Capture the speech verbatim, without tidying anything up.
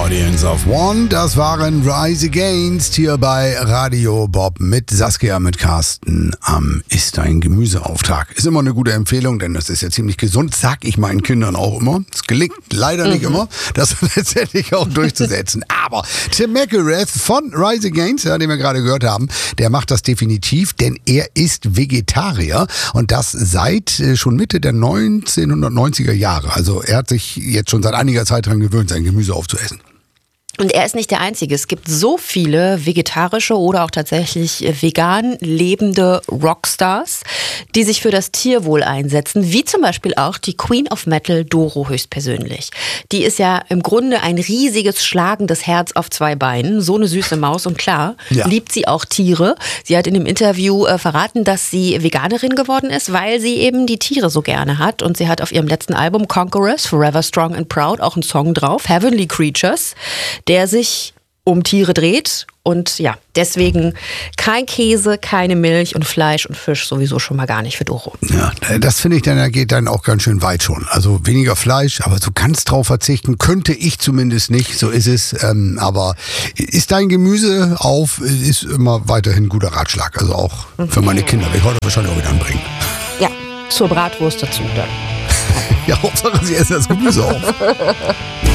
Audience of One, das waren Rise Against hier bei Radio Bob mit Saskia, mit Carsten am Ist Dein Gemüseauftrag. Ist immer eine gute Empfehlung, denn das ist ja ziemlich gesund, sag ich meinen Kindern auch immer. Es gelingt leider nicht mhm. immer, das letztendlich auch durchzusetzen. Aber Tim McIlrath von Rise Against, ja, den wir gerade gehört haben, der macht das definitiv, denn er ist Vegetarier und das seit äh, schon Mitte der neunzehnhundertneunziger Jahre. Also er hat sich jetzt schon seit einiger Zeit daran gewöhnt, sein Gemüse aufzuessen. Und er ist nicht der Einzige. Es gibt so viele vegetarische oder auch tatsächlich vegan lebende Rockstars, die sich für das Tierwohl einsetzen, wie zum Beispiel auch die Queen of Metal, Doro höchstpersönlich. Die ist ja im Grunde ein riesiges, schlagendes Herz auf zwei Beinen, so eine süße Maus und klar, ja. liebt sie auch Tiere. Sie hat in dem Interview äh, verraten, dass sie Veganerin geworden ist, weil sie eben die Tiere so gerne hat und sie hat auf ihrem letzten Album Conquerors, Forever Strong and Proud auch einen Song drauf, Heavenly Creatures, der sich um Tiere dreht und ja, deswegen kein Käse, keine Milch und Fleisch und Fisch sowieso schon mal gar nicht für Doro. Ja, das finde ich dann, da geht dann auch ganz schön weit schon. Also weniger Fleisch, aber so ganz drauf verzichten könnte ich zumindest nicht, so ist es. Ähm, aber ist dein Gemüse auf, ist immer weiterhin ein guter Ratschlag. Also auch für meine Kinder, werde ich heute wahrscheinlich auch wieder anbringen. Ja, zur Bratwurst dazu dann. Ja, Hauptsache sie essen das Gemüse auf.